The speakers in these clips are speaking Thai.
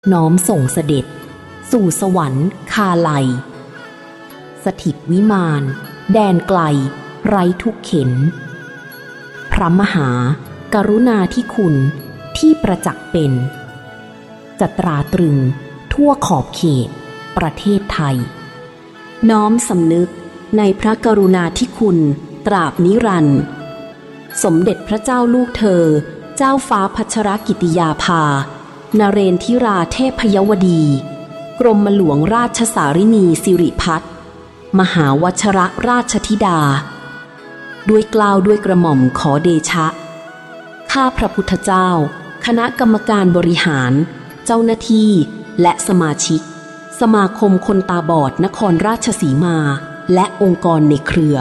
น้อมส่งเสด็จสู่สวรรค์คาไลสถิตวิมานแดนไกลไร้ทุกเข็ญพระมหากรุณาธิคุณที่ประจักษ์เป็นจะตราตรึงทั่วขอบเขตประเทศไทยน้อมสำนึกในพระกรุณาธิคุณตราบนิรันดร์สมเด็จพระเจ้าลูกเธอเจ้าฟ้าพัชรกิติยาภานเรนทิราเทพยวดีกรมหลวงราชสารินีสิริพัฒน์มหาวชรราชธิดาด้วยเกล้าด้วยกระหม่อมขอเดชะข้าพระพุทธเจ้าคณะกรรมการบริหารเจ้าหน้าที่และสมาชิกสมาคมคนตาบอดนครราชสีมาและองค์กรในเครือ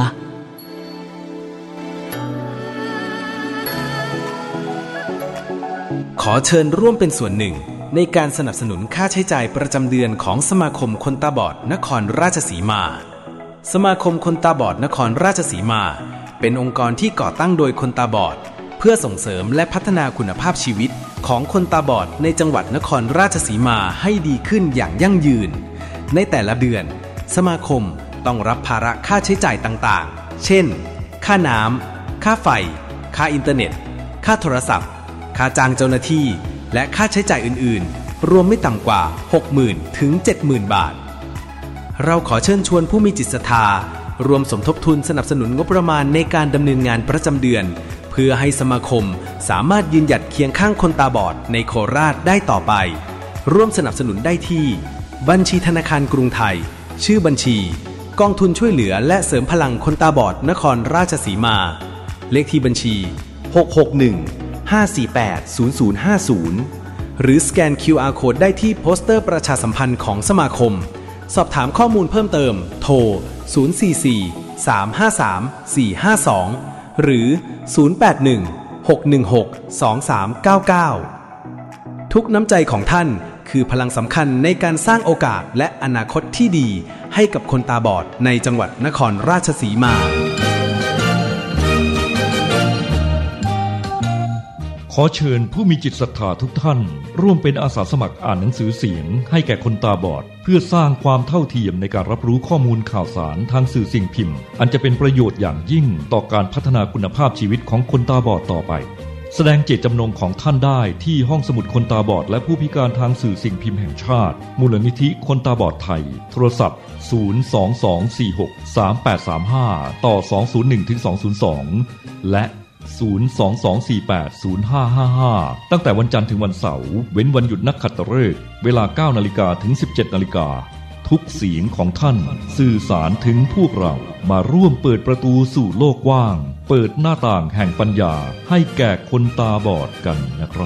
ขอเชิญร่วมเป็นส่วนหนึ่งในการสนับสนุนค่าใช้จ่ายประจำเดือนของสมาคมคนตาบอดนครราชสีมาสมาคมคนตาบอดนครราชสีมาเป็นองค์กรที่ก่อตั้งโดยคนตาบอดเพื่อส่งเสริมและพัฒนาคุณภาพชีวิตของคนตาบอดในจังหวัดนครราชสีมาให้ดีขึ้นอย่างยั่งยืนในแต่ละเดือนสมาคมต้องรับภาระค่าใช้จ่ายต่างๆเช่นค่าน้ำค่าไฟค่าอินเทอร์เน็ตค่าโทรศัพท์ค่าจ้างเจ้าหน้าที่และค่าใช้จ่ายอื่นๆรวมไม่ต่ำกว่า 60,000 ถึง 70,000 บาทเราขอเชิญชวนผู้มีจิตศรัทธารวมสมทบทุนสนับสนุนงบประมาณในการดำเนินงานประจำเดือนเพื่อให้สมาคมสามารถยืนหยัดเคียงข้างคนตาบอดในโคราชได้ต่อไปร่วมสนับสนุนได้ที่บัญชีธนาคารกรุงไทยชื่อบัญชีกองทุนช่วยเหลือและเสริมพลังคนตาบอดนครราชสีมาเลขที่บัญชี661-548-0050หรือสแกน QR Code ได้ที่โปสเตอร์ประชาสัมพันธ์ของสมาคมสอบถามข้อมูลเพิ่มเติมโทร044-353-452หรือ081-616-2399ทุกน้ำใจของท่านคือพลังสำคัญในการสร้างโอกาสและอนาคตที่ดีให้กับคนตาบอดในจังหวัดนครราชสีมาขอเชิญผู้มีจิตศรัทธาทุกท่านร่วมเป็นอาสาสมัครอ่านหนังสือเสียงให้แก่คนตาบอดเพื่อสร้างความเท่าเทียมในการรับรู้ข้อมูลข่าวสารทางสื่อสิ่งพิมพ์อันจะเป็นประโยชน์อย่างยิ่งต่อการพัฒนาคุณภาพชีวิตของคนตาบอดต่อไปแสดงเจตจำนงของท่านได้ที่ห้องสมุดคนตาบอดและผู้พิการทางสื่อสิ่งพิมพ์แห่งชาติมูลนิธิคนตาบอดไทยโทรศัพท์022463835ต่อ201-202และ022480555ตั้งแต่วันจันทร์ถึงวันเสาร์เว้นวันหยุดนักขัตฤกษ์เวลา 9:00 นถึง 17:00 นทุกเสียงของท่านสื่อสารถึงพวกเรามาร่วมเปิดประตูสู่โลกกว้างเปิดหน้าต่างแห่งปัญญาให้แก่คนตาบอดกันนะครับ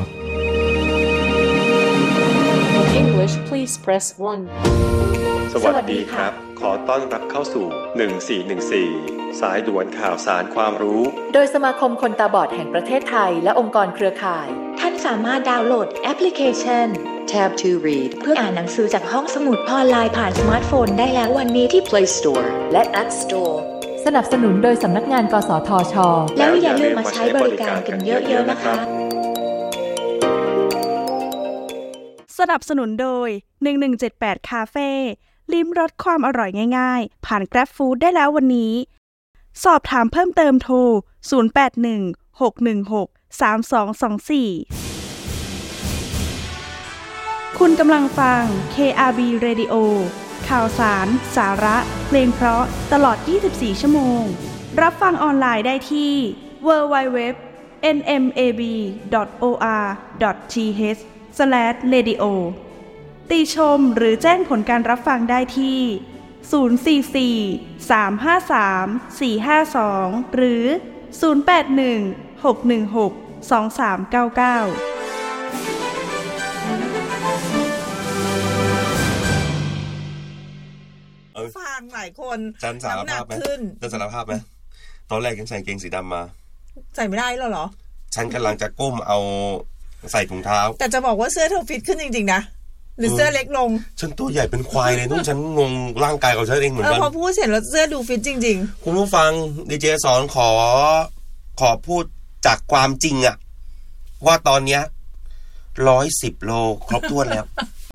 English please press 1 สวัสดีครับขอต้อนรับเข้าสู่1414สายด่วนข่าวสารความรู้โดยสมาคมคนตาบอดแห่งประเทศไทยและองค์กรเครือข่ายท่านสามารถดาวน์โหลดแอปพลิเคชัน Tab to Read เพื่ออ่านหนังสือจากห้องสมุดออนไลน์ผ่านสมาร์ทโฟนได้แล้ววันนี้ที่ Play Store และ App Store สนับสนุนโดยสำนักงานกสทช. แล้วอย่าลืมมาใช้บริการกันเยอะๆนะคะสนับสนุนโดย1178คาเฟ่ลิ้มรสความอร่อยง่ายๆผ่าน Grab Food ได้แล้ววันนี้สอบถามเพิ่มเติมโทร0816163224คุณกำลังฟัง KRB Radio ข่าวสารสาระเพลงเพราะตลอด24ชั่วโมงรับฟังออนไลน์ได้ที่ www.nmab.or.th/radio ติชมหรือแจ้งผลการรับฟังได้ที่044-353-452หรือ081-616-2399 ฟังหลายคนฉันสารภาพไหมฉันสารภาพไหมตอนแรกฉันใส่กางเกงสีดำมาใส่ไม่ได้หรอฉันกำลังจะก้มเอาใส่ถุงเท้าแต่จะบอกว่าเสื้อเธอฟิตขึ้นจริงๆนะหรือเสื้อเล็กลงฉันตัวใหญ่เป็นควายเลยนุ่นฉันงงร่างกายของฉันเองเหมือนกันพอพูดเสร็จแล้วเสื้อดูฟิตจริงๆคุณผู้ฟังดีเจสอนขอพูดจากความจริงอะว่าตอนเนี้ย110 โลครบถ้วนแล้ว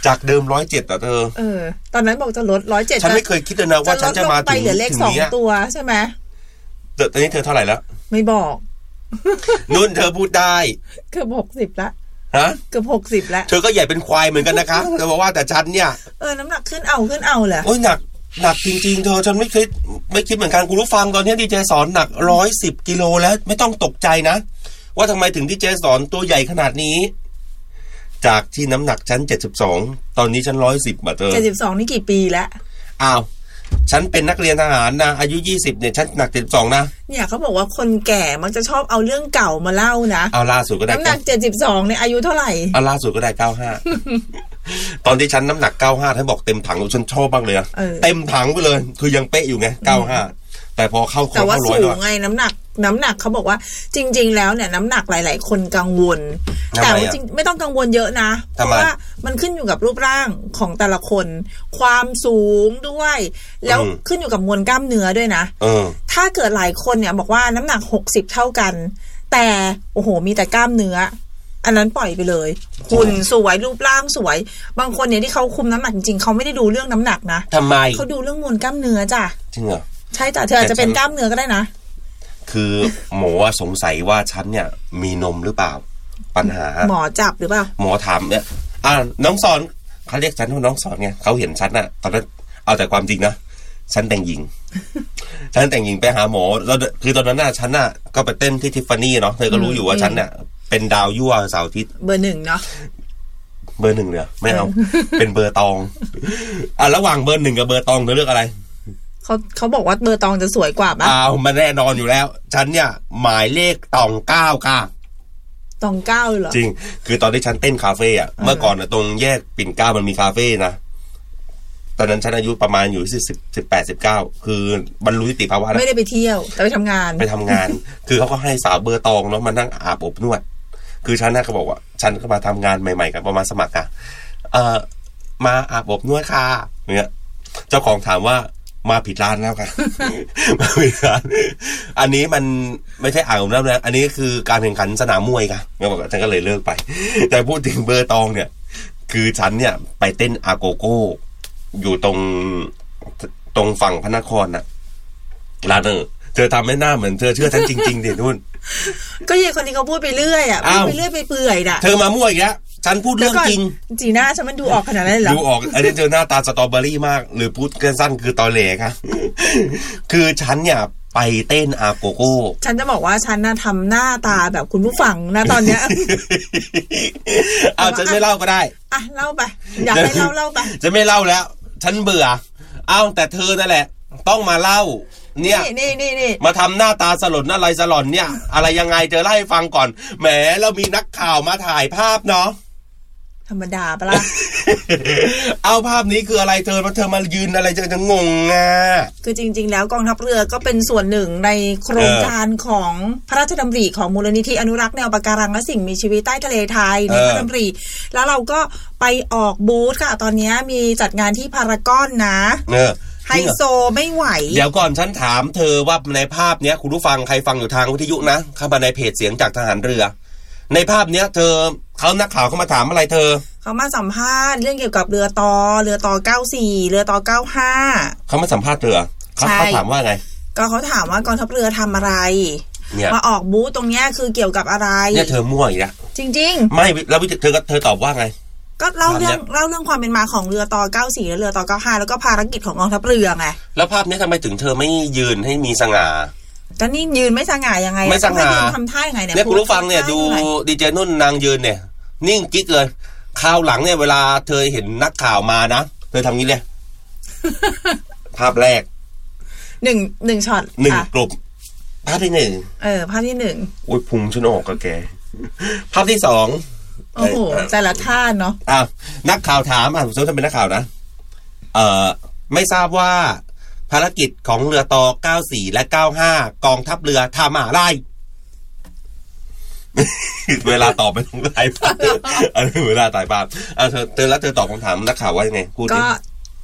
จากเดิม107อ่ะเธอตอนนั้นบอกจะลด107 ฉันไม่เคยคิดเลยนะว่าฉันจะมาถึงเหลือเลข2ตัวใช่ไหมตอนนี้เธอเท่าไหร่แล้วไม่บอกนุ่นเธอพูดได้เกือบ60ละเกือบ60แล้วเธอก็ใหญ่เป็นควายเหมือนกันนะคะเธอบอกว่าแต่ฉันเนี่ยน้ำหนักขึ้นเอาแหละโอ้ยหนักจริงๆเธอฉันไม่คิดเหมือนกันคุณผู้ฟังตอนนี้ดีเจสอนหนัก110กิโลแล้วไม่ต้องตกใจนะว่าทำไมถึงดีเจสอนตัวใหญ่ขนาดนี้จากที่น้ำหนักฉัน72ตอนนี้ฉัน110มาเธอ 72นี่กี่ปีแล้วอ้าวฉันเป็นนักเรียนทหารนะอายุ20เนี่ยฉันหนัก72นะเนี่ยเขาบอกว่าคนแก่มักจะชอบเอาเรื่องเก่ามาเล่านะเอาล่าสุดก็ได้น้ำหนัก72เนี่ยอายุเท่าไหร่เอาล่าสุดก็ได้95ตอนที่ฉันน้ำหนัก95ท่านบอกเต็มถังฉันชอบมากเลยเต็มถังไปเลยคือยังเป๊ะอยู่ไง95แต่พอเข้าแต่ว่าสูงไงน้ำหนักเขาบอกว่าจริงๆแล้วเนี่ยน้ำหนักหลายๆคนกังวลแต่ว่าจริงไม่ต้องกังวลเยอะนะเพราะว่ามันขึ้นอยู่กับรูปร่างของแต่ละคนความสูงด้วยแล้วขึ้นอยู่กับมวลกล้ามเนื้อด้วยนะถ้าเกิดหลายคนเนี่ยบอกว่าน้ำหนัก60เท่ากันแต่โอ้โหมีแต่กล้ามเนื้ออันนั้นปล่อยไปเลยหุ่นสวยรูปร่างสวยบางคนเนี่ยที่เขาคุมน้ำหนักจริงๆเขาไม่ได้ดูเรื่องน้ำหนักนะทำไมเขาดูเรื่องมวลกล้ามเนื้อจ้ะจริงเหรอใช่จ้ะเธออาจจะเป็นกล้ามเนื้อก็ได้นะคือหมอสงสัยว่าฉันเนี่ยมีนมหรือเปล่าปัญหาหมอจับหรือเปล่าหมอถามเนี่ยน้องสอนเขาเรียกฉันว่าน้องสอนไงเขาเห็นฉันน่ะตอนนั้นเอาแต่ความจริงนะฉันแต่งหญิงไปหาหมอแล้วคือตอนนั้นน่ะฉันน่ะก็ไปเต้นที่ทิฟฟานี่เนาะเธอก็รู้อยู่ว่าฉันเนี่ยเป็นดาวยั่วเสาร์อาทิตย์เบอร์1เนาะเบอร์1เลยไม่เอาเป็นเบอร์ตองระหว่างเบอร์1กับเบอร์ตองเธอเลือกอะไรเขาบอกว่าเบอร์ตองจะสวยกว่าป่ะมันแน่นอนอยู่แล้วฉันเนี่ยหมายเลขตอง9ค่ะตอง9เหรอจริงคือตอนที่ฉันเต้นคาเฟ่อะเมื่อก่อนตรงแยกปิ่นเกล้ามันมีคาเฟ่นะตอนนั้นฉันอายุประมาณอยู่ที่18-19คือบรรลุนิติภาวะไม่ได้ไปเที่ยวแต่ไปทำงานคือเขาก็ให้สาวเบอร์ตองเนาะมานั่งอาบอบนวดคือฉันน่ะก็บอกว่าฉันก็มาทำงานใหม่ๆกันประมาณสมัครมาอาบอบนวดค่ะเนี่ยเจ้าของถามว่ามาผิดร้านแล้วค่ะมาผิดร้านอันนี้มันไม่ใช่อ่างน้ำนะอันนี้คือการแข่งขันสนามมวยค่ะงั้นบอกฉันก็เลยเลิกไปแต่พูดถึงเบอร์ตองเนี่ยคือฉันเนี่ยไปเต้นอาโกโก้อยู่ตรงฝั่งพระนครน่ะร้านเธอทำไม่น่าเหมือนเธอเชื่อฉันจริงๆดินุ่นก็ยังคนนี้เขาพูดไปเรื่อยพูดไปเรื่อยไปเปื่อยน่ะเธอมามั่วอีกแล้วฉันพูดเรื่องจริงจีน่าฉันมันดูออกขนาดนั้นเหรอดูออกอันนี้เจอหน้าตาสตรอเบอรี่มากหรือพูดสั้นๆคือตอแหลค่ะคือฉันเนี่ยไปเต้นอาโกโก้ฉันจะบอกว่าฉันน่ะทำหน้าตาแบบคุณผู้ฟังนะตอนเนี้ยฉันไม่เล่าก็ได้เล่าไปอยากให้เล่าไปจะไม่เล่าแล้วฉันเบื่อแต่เธอนั่นแหละต้องมาเล่าเนี่ยนี่มาทำหน้าตาสลดอะไรสลอนเนี่ยอะไรยังไงเธอเล่าให้ฟังก่อนแหมเรามีนักข่าวมาถ่ายภาพเนาะธรรมดาปะล่ะเอาภาพนี้คืออะไรเธอมายืนอะไรจะงงอ่ะคือจริงๆแล้วกองทัพเรือก็เป็นส่วนหนึ่งในโครงการของพระราชดำริของมูลนิธิอนุรักษ์แนวปะการังและสิ่งมีชีวิตใต้ทะเลไทยในพระราชดำริแล้วเราก็ไปออกบูธค่ะตอนนี้มีจัดงานที่พารากอนนะไฮโซไม่ไหวเดี๋ยวก่อนฉันถามเธอว่าในภาพเนี้ยคุณผู้ฟังใครฟังอยู่ทางวิทยุนะเข้ามาในเพจเสียงจากทหารเรือในภาพเนี้ยเขานักข่าวเขามาถามอะไรเธอเขามาสัมภาษณ์เรื่องเกี่ยวกับเรือต่อ94เรือต่อ95 เขามาสัมภาษณ์เรือเขาถามว่าไงก็เขาถามว่ากองทัพเรือทำอะไรมาออกบูธตรงเนี้ยคือเกี่ยวกับอะไรเนี่ยเธอมั่วอีกแล้วจริงๆไม่แล้วเธอตอบว่าไงก็เล่าเรื่องความเป็นมาของเรือต่อ94และเรือต่อ95แล้วก็ภารกิจของกองทัพเรือไงแล้วภาพนี้ทำไมถึงเธอไม่ยืนให้มีสง่าก็นี่ยืนไม่สง่ายังไงไม่สง่าทำท่ายังไงเนี่ยคุณผู้ฟังเนี่ยดูดีเจนุ่นนางยืนเนี่ยนิ่งกิ๊กเลยคราวหลังเนี่ยเวลาเธอเห็นนักข่าวมานะเธอทำงี้เลย ภาพแรก 1ช็อต 1กลุ่มภาพที่ 1ภาพที่1 โอ้ยพุงฉันออกกับแกภาพที่2 โอ้โหแต่ละท่าเนาะนักข่าวถามสมมติเป็นนักข่าวนะไม่ทราบว่าภารกิจของเรือต่อ94และ95กองทัพเรือทำอะไรเวลาตอบไม่ต้องไล่ภาพอันนี้เวลาตายภาพเธอแล้วเธอตอบคำถามนักข่าวว่ายังไงพูดก็ท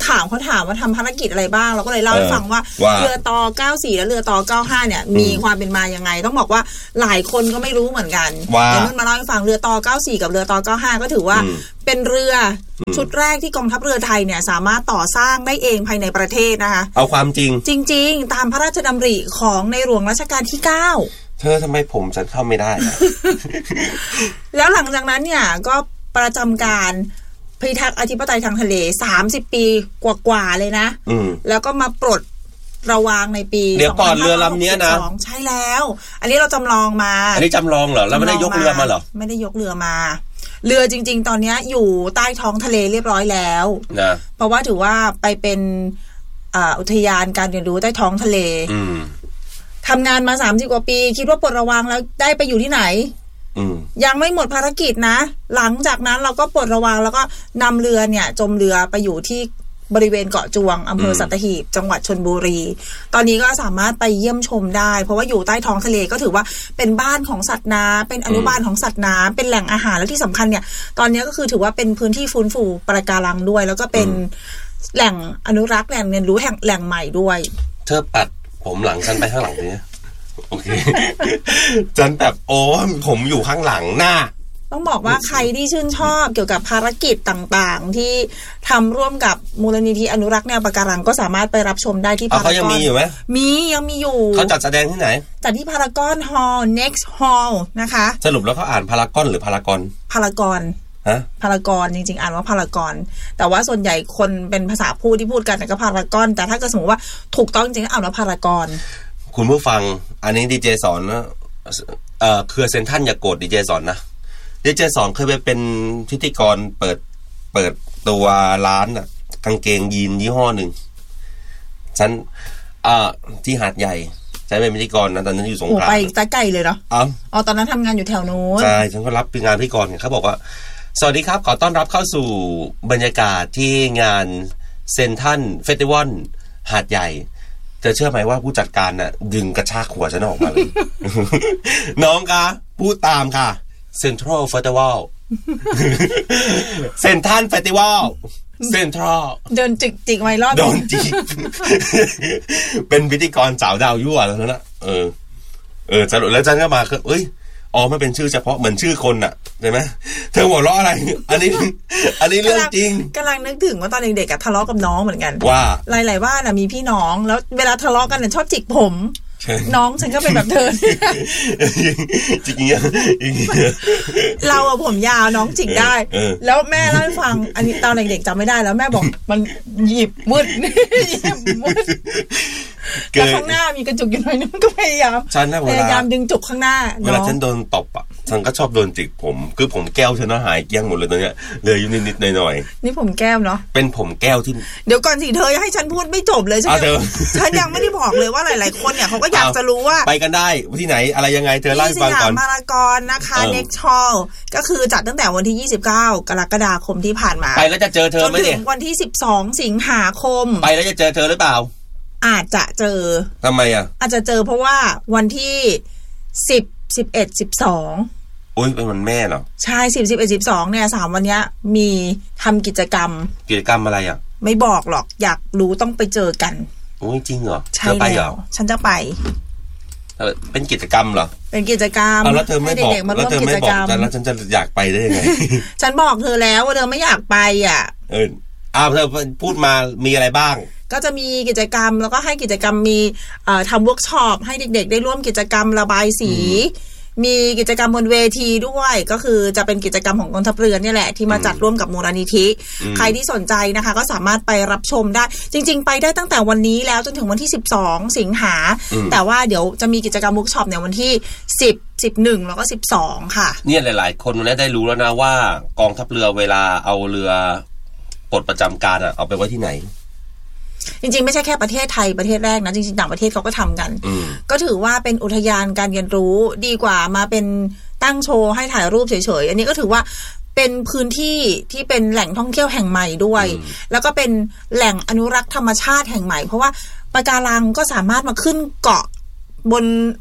ข่าวเขาถามว่าทำภารกิจอะไรบ้างเราก็เลยเล่าให้ฟังว่าเรือต94และเรือต95เนี่ยมีความเป็นมายังไงต้องบอกว่าหลายคนก็ไม่รู้เหมือนกันแต่นุ่นมาเล่าให้ฟังเรือต94กับเรือต95ก็ถือว่าเป็นเรือชุดแรกที่กองทัพเรือไทยเนี่ยสามารถต่อสร้างได้เองภายในประเทศนะคะเอาความจริงจริงๆตามพระราชดำริของในหลวงรัชกาลที่9 เธอทำไมผมฉันเข้าไม่ได้แล้วหลังจากนั้นเนี่ยก็ประจำการพิทักษ์อธิปไตยทางทะเล30ปีกว่าๆเลยนะแล้วก็มาปลดระวางในปีเดี๋ยวก่อนเรือลำนี้นะใช่แล้วอันนี้เราจำลองมาอันนี้จำลองเหรอแล้วไม่ได้ยกเรือมาเหรอไม่ได้ยกเรือมาเรือจริงๆตอนนี้อยู่ใต้ท้องทะเลเรียบร้อยแล้วนะเพราะว่าถือว่าไปเป็นอุทยานการเรียนรู้ใต้ท้องทะเลทำงานมา30กว่าปีคิดว่าปลดระวางแล้วได้ไปอยู่ที่ไหนยังไม่หมดภารกิจนะหลังจากนั้นเราก็ปลดระวางแล้วก็นำเรือเนี่ยจมเรือไปอยู่ที่บริเวณเกาะจวงอำเภอสัตหีบจังหวัดชลบุรีตอนนี้ก็สามารถไปเยี่ยมชมได้เพราะว่าอยู่ใต้ท้องทะเลก็ถือว่าเป็นบ้านของสัตว์น้ำเป็นอนุบาลของสัตว์น้ำเป็นแหล่งอาหารและที่สำคัญเนี่ยตอนนี้ก็คือถือว่าเป็นพื้นที่ฟื้นฟูปะการังด้วยแล้วก็เป็นแหล่งอนุรักษ์แหล่งเรียนรู้แห่งแหล่งใหม่ด้วยเธอปัดผมหลังฉันไปข้างหลังนี้โอเคจันแบบโอ้ผมอยู่ข้างหลังหน้าต้องบอกว่าใครที่ชื่นชอบเกี่ยวกับภารกิจต่างๆที่ทำร่วมกับมูลนิธิอนุรักษ์แนวปะการังก็สามารถไปรับชมได้ที่พารากอนเขายังมีอยู่ไหมยังมีอยู่เขาจัดแสดงที่ไหนจัดที่พารากอนฮอลล์ next hall นะคะสรุปแล้วเขาอ่านพารากอนหรือพารากอนพารากอนพารากอนจริงๆอ่านว่าพารากอนแต่ว่าส่วนใหญ่คนเป็นภาษาพูดที่พูดกันก็พารากอนแต่ถ้าเกิดสมมติว่าถูกต้องจริงๆอ่านว่าพารากอนคุณผู้ฟังอันนี้ดีเจสอนนะเครือเซนทรัลอย่าโกรธดีเจสอนนะดีเจสอนเคยไปเป็นพิธีกรเปิดตัวร้านน่ะกางเกงยีนยี่ห้อหนึ่งฉันที่หาดใหญ่ใช้เป็นพิธีกรนะตอนนั้นอยู่สงขลาไปตะไก่เลยเหรออ๋อตอนนั้นทำงานอยู่แถวนู้นใช่ฉันก็รับเป็นงานพิธีกรเขาบอกว่าสวัสดีครับขอต้อนรับเข้าสู่บรรยากาศที่งานเซนทรัลเฟสติวัลหาดใหญ่จะเชื่อไหมว่าผู้จัดการน่ะดึงกระชากหัวฉันออกมาเลย น้องคะพูดตามค่ะเซ็นทรัลเฟสติวัลเซนทรัลเฟสติวัลเซ็นทรัลเดินจิกไว้รอบโดนจิกเป็นพิธีกรสาวดาวยั่วแล้วนะสรุปแล้วฉันก็มาเอ้ยอ๋อไม่เป็นชื่อเฉพาะเหมือนชื่อคนน่ะใช่ไหมเธอหัวเราะอะไรอันนี้เรื่องจริงกำลังนึกถึงว่าตอนเด็กๆทะเลาะกับน้องเหมือนกันว่าหลายๆบ้านมีพี่น้องแล้วเวลาทะเลาะกันชอบจิกผมน้องฉันก็เป็นแบบเธอจิกเงี้ยเราผมยาวน้องจิกได้แล้วแม่เล่าให้ฟังอันนี้ตอนเด็กๆจำไม่ได้แล้วแม่บอกมันหยิบมืดแต่ข้างหน้ามีกระจุกอยู่หน่อยนึงก็พยายามดึงจุกข้างหน้าเวลาฉันโดนตบอ่ะฉันก็ชอบโดนจิกผมคือผมแก้วฉันหายเกลี้ยงหมดเลยตอนเนี้ยเลยอยู่นิดๆหน่อยๆนี่ผมแก้วเนาะเป็นผมแก้วที่เดี๋ยวก่อนสิเธอให้ฉันพูดไม่จบเลยฉันยังไม่ได้บอกเลยว่าหลายๆคนเนี่ยเขาก็อยากจะรู้ว่าไปกันได้ที่ไหนอะไรยังไงเธอเล่าให้ฟังก่อนที่สยามพารากอนนะคะ next hall ก็คือจัดตั้งแต่วันที่29กรกฎาคมที่ผ่านมาไปแล้วจะเจอเธอไหมเนี่ยจนถึงวันที่12สิงหาคมไปแล้วจะเจอเธอหรือเปล่าอาจจะเจอทำไมอ่ะอาจจะเจอเพราะว่าวันที่10 11 12 อุ้ยเป็นวันแม่เหรอใช่10 11 12เนี่ย3วันเนี้ยมีทำกิจกรรมอะไรอ่ะไม่บอกหรอกอยากรู้ต้องไปเจอกันโอ้ยจริงเหรอใช่แล้วฉันจะไปเป็นกิจกรรมเหรอเป็นกิจกรรมแล้วเธอไม่บอกแล้วเธอไม่บอกแล้วฉันจะอยากไปได้ยังไงฉันบอกเธอแล้วว่าเธอไม่อยากไปอ่ะเธอพูดมามีอะไรบ้างก็จะมีกิจกรรมแล้วก็ให้กิจกรรมมีทำเวิร์กช็อปให้เด็กๆได้ร่วมกิจกรรมระบายสีมีกิจกรรมบนเวทีด้วยก็คือจะเป็นกิจกรรมของกองทัพเรือนี่แหละที่มาจัดร่วมกับมูลนิธิใครที่สนใจนะคะก็สามารถไปรับชมได้จริงๆไปได้ตั้งแต่วันนี้แล้วจนถึงวันที่12สิงหาแต่ว่าเดี๋ยวจะมีกิจกรรมเวิร์กช็อปในวันที่10 11แล้วก็12ค่ะเนี่ยหลายๆคนได้รู้แล้วนะว่ากองทัพเรือเวลาเอาเรือปลดประจำการเอาไปไว้ที่ไหนจริงๆไม่ใช่แค่ประเทศไทยประเทศแรกนะจริงๆต่างประเทศเขาก็ทำกันก็ถือว่าเป็นอุทยานการเรียนรู้ดีกว่ามาเป็นตั้งโชว์ให้ถ่ายรูปเฉยๆอันนี้ก็ถือว่าเป็นพื้นที่ที่เป็นแหล่งท่องเที่ยวแห่งใหม่ด้วยแล้วก็เป็นแหล่งอนุรักษ์ธรรมชาติแห่งใหม่เพราะว่าปะการังก็สามารถมาขึ้นเกาะบน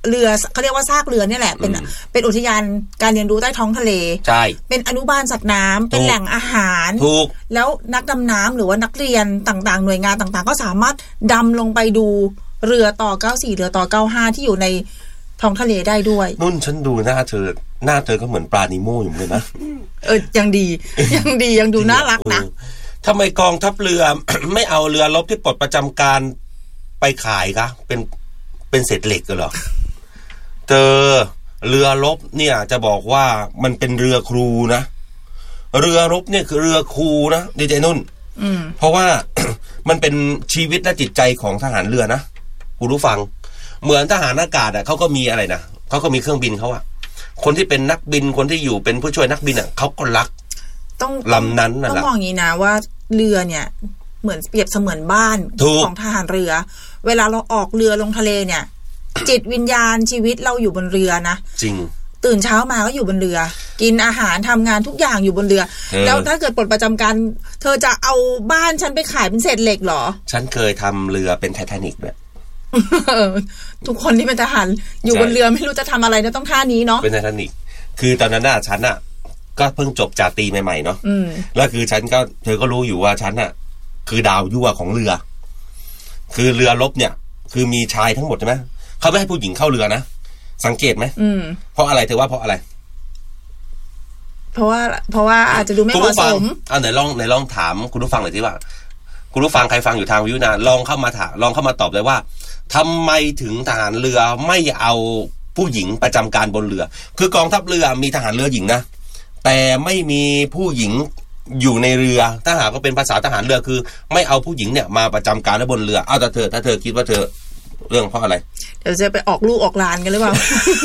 เรือเขาเรียกว่าซากเรือเนี่ยแหละเป็นอุทยานการเรียนรู้ใต้ท้องทะเลใช่เป็นอนุบาลสัตว์น้ำเป็นแหล่งอาหารถูกแล้วนักดำน้ำหรือว่านักเรียนต่างๆหน่วยงานต่างๆก็สามารถดำลงไปดูเรือต่อ94เรือต่อ95ที่อยู่ในท้องทะเลได้ด้วยนุ่นฉันดูหน้าเธอก็เหมือนปลานิโมอยู่เลยนะยังดียังดูน่ารักนะทำไมกองทัพเรือ ไม่เอาเรือรบที่ปลดประจำการไปขายคะเป็นเศษเหล็กเหรอเรือรบเนี่ยจะบอกว่ามันเป็นเรือครูนะเรือรบเนี่ยคือเรือครูนะดีเจนุ่นเพราะว่า มันเป็นชีวิตและจิตใจของทหารเรือนะคุณผู้ฟังเหมือนทหารอากาศเขาก็มีอะไรนะเขาก็มีเครื่องบินเขาอะคนที่เป็นนักบินคนที่อยู่เป็นผู้ช่วยนักบินอะเขาก็รักต้องลำนั้นน่ะต้องมองอย่างนี้นะว่าเรือเนี่ยเหมือนเปรียบเสมือนบ้านของทหารเรือเวลาเราออกเรือลงทะเลเนี่ย จิตวิญญาณชีวิตเราอยู่บนเรือนะจริงตื่นเช้ามาก็อยู่บนเรือกินอาหารทำงานทุกอย่างอยู่บนเรือแล้วถ้าเกิดปลดประจำการเธอจะเอาบ้านฉันไปขายเป็นเศษเหล็กเหรอฉันเคยทำเรือเป็นไททานิกด้วยทุกคนที่เป็นทหารอยู่บนเรือไม่รู้จะทำอะไรนะต้องท่านี้เนาะเป็นไททานิกคือตอนนั้นฉันก็เพิ่งจบจากตรีใหม่ๆเนาะแล้วคือฉันก็เธอก็รู้อยู่ว่าฉันคือดาวยั่วของเรือคือเรือรบเนี่ยคือมีชายทั้งหมดใช่ไหมเขาไม่ให้ผู้หญิงเข้าเรือนะสังเกตไหมเพราะอะไรเธอว่าเพราะอะไรเพราะว่าอาจจะดูไม่เหมาะสมไหนลองถามคุณผู้ฟังหน่อยสิว่าคุณผู้ฟังใครฟังอยู่ทางวิวนาลองเข้ามาตอบเลยว่าทำไมถึงทหารเรือไม่เอาผู้หญิงประจำการบนเรือคือกองทัพเรือมีทหารเรือหญิงนะแต่ไม่มีผู้หญิงอยู่ในเรือถ้าหากก็เป็นภาษาทหารเรือคือไม่เอาผู้หญิงเนี่ยมาประจำการบนเรือเอาแต่ถ้าเธอคิดว่าเธอเรื่องเพราะอะไรเดี๋ยวจะไปออกลูกออกหลานกันหรือเปล่า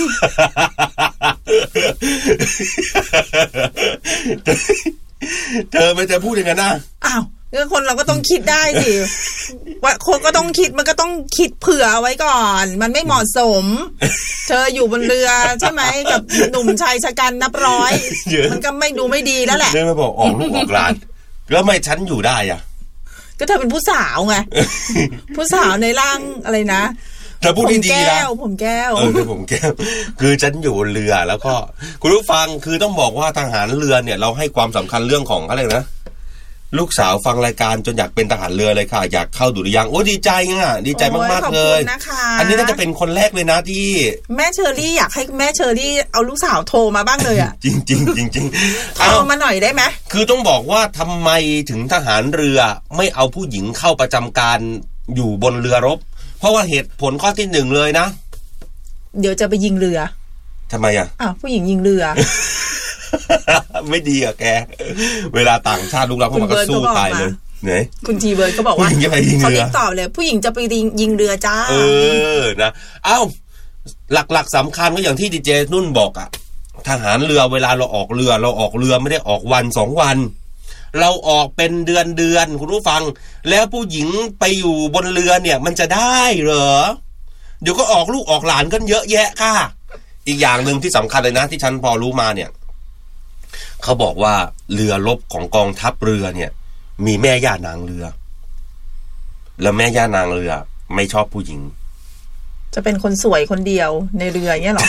เธอไม่จะพูดอย่างนั้นนะอ้าวเรื่องคนเราก็ต้องคิดได้สิว่าคนก็ต้องคิดมันก็ต้องคิดเผื่อเอาไว้ก่อนมันไม่เหมาะสมเธออยู่บนเรือใช่ไหมกับหนุ่มชายชะกันนับร้อยมันก็ไม่ดูไม่ดีแล้วแหละเนี่ยมาบอกออกลูกออกหลานแล้วไม่ฉันอยู่ได้อ่ะก็เธอเป็นผู้สาวไงผู้สาวในร่างอะไรนะเธอพูดดีๆนะผมแก้วผมแก้วคือฉันอยู่บนเรือแล้วก็คุณผู้ฟังคือต้องบอกว่าทหารเรือเนี่ยเราให้ความสำคัญเรื่องของอะไรนะลูกสาวฟังรายการจนอยากเป็นทหารเรือเลยค่ะอยากเข้าดุริยางค์โอ้ดีใจดีใจมากๆเลยอันนี้น่าจะเป็นคนแรกเลยนะที่แม่เชอรี่อยากให้แม่เชอรี่เอาลูกสาวโทรมาบ้างเลยอ่ะจริงโทรมาหน่อยได้ไหมคือต้องบอกว่าทำไมถึงทหารเรือไม่เอาผู้หญิงเข้าประจำการอยู่บนเรือรบเพราะว่าเหตุผลข้อที่1เลยนะเดี๋ยวจะไปยิงเรือทำไมอ่ะผู้หญิงยิงเรือไม่ดีอ่ะแกเวลาต่างชาติลูกเราเข้ามาก็สู้ตายเลยไหนคุณทีเบิร์ดก็บอกว่าเขาติดต่อเลยผู้หญิงจะไปยิงเรือจ้านะหลักสำคัญก็อย่างที่ดีเจนุ่นบอกอ่ะทหารเรือเวลาเราออกเรือไม่ได้ออกวัน2วันเราออกเป็นเดือนคุณผู้ฟังแล้วผู้หญิงไปอยู่บนเรือเนี่ยมันจะได้เหรอเดี๋ยวก็ออกลูกออกหลานกันเยอะแยะค่ะอีกอย่างนึงที่สำคัญเลยนะที่ฉันพอรู้มาเนี่ยเขาบอกว่าเรือรบของกองทัพเรือเนี่ยมีแม่ย่านางเรือแล้วแม่ย่านางเรือไม่ชอบผู้หญิงจะเป็นคนสวยคนเดียวในเรือเงี้ยหรอ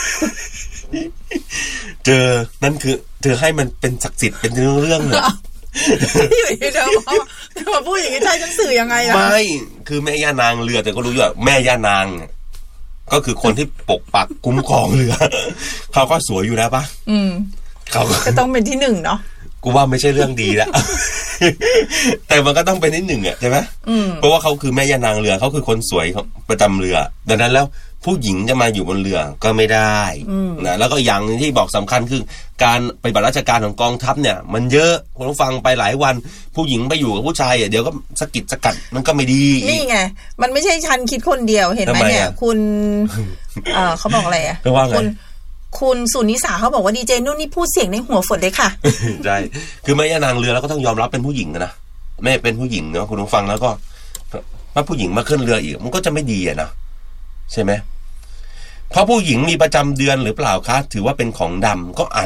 นั่นคือเธอให้มันเป็นศักดิ์สิทธิ์เป็นเรื่องเลยอยู่ที่เธอมาพูดอย่างนี้ใช่ฉันสื่อยังไงล่ะไม่คือแม่ย่านางเรือแต่ก็รู้อยู่ว่าแม่ย่านางก็คือคนที่ปกปักคุ้มครองเรือเขาก็สวยอยู่แล้วปะเขาก็ต้องเป็นที่1เนาะกูว่าไม่ใช่เรื่องดีแล้วแต่มันก็ต้องเป็นที่1อ่ะใช่ไหมเพราะว่าเขาคือแม่ย่านางเรือเขาคือคนสวยประจำเรือดังนั้นแล้วผู้หญิงจะมาอยู่บนเรือก็ไม่ได้นะแล้วก็อย่างที่บอกสำคัญคือการปฏิบัติราชการของกองทัพเนี่ยมันเยอะคุณผู้ฟังไปหลายวันผู้หญิงไปอยู่กับผู้ชายเดี๋ยวก็สกัดมันก็ไม่ดีนี่ไงมันไม่ใช่ฉันคิดคนเดียวเห็นไหมเนี่ยคุณเขาบอกอะไรอ่ะคุณสุนิสาเขาบอกว่าดีเจนุ่นนี่พูดเสียงในหัวฝนเลยค่ะใช่คือแม่ย่านางเรือแล้วก็ต้องยอมรับเป็นผู้หญิงนะแม่เป็นผู้หญิงเนาะคุณผู้ฟังแล้วก็มาผู้หญิงมาขึ้นเรืออีกมันก็จะไม่ดีนะใช่ไหมเพราะผู้หญิงมีประจำเดือนหรือเปล่าคะถือว่าเป็นของดำก็